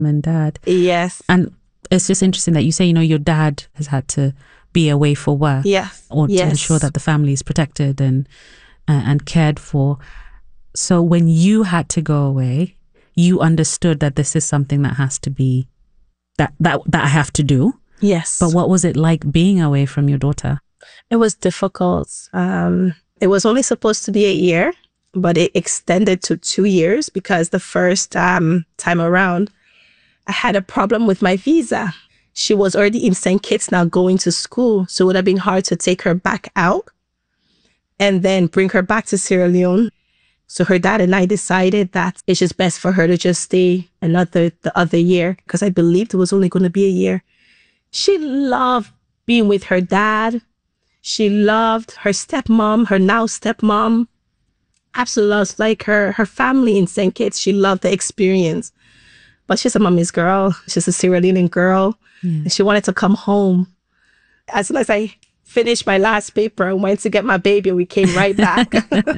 and dad. Yes. And it's just interesting that you say, your dad has had to be away for work. Yes. Or to ensure that the family is protected and cared for. So when you had to go away, you understood that this is something that has to be, that I have to do. Yes. But what was it like being away from your daughter? It was difficult. It was only supposed to be a year, but it extended to 2 years because the first time around, I had a problem with my visa. She was already in St. Kitts now going to school, so it would have been hard to take her back out and then bring her back to Sierra Leone. So her dad and I decided that it's just best for her to just stay the other year, because I believed it was only going to be a year. She loved being with her dad. She loved her stepmom, her now stepmom. Absolutely loves like her family in St. Kitts. She loved the experience. But she's a mommy's girl. She's a Sierra Leonean girl. And she wanted to come home. As soon as I finished my last paper, I went to get my baby. We came right back.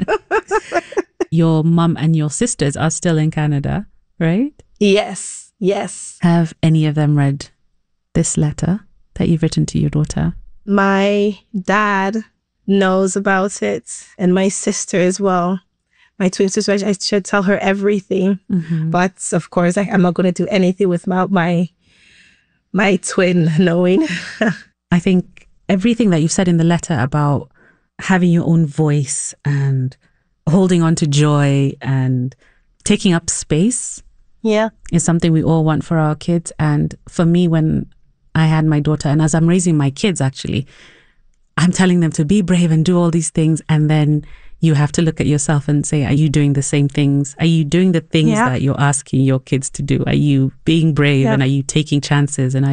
Your mum and your sisters are still in Canada, right? Yes, yes. Have any of them read this letter that you've written to your daughter? My dad knows about it, and my sister as well. My twin sister, I should tell her everything. Mm-hmm. But of course, I'm not going to do anything without my twin knowing. I think everything that you've said in the letter about having your own voice and holding on to joy and taking up space is something we all want for our kids. And for me, when I had my daughter, and as I'm raising my kids, actually, I'm telling them to be brave and do all these things. And then you have to look at yourself and say, are you doing the same things? Are you doing the things that you're asking your kids to do? Are you being brave and are you taking chances? And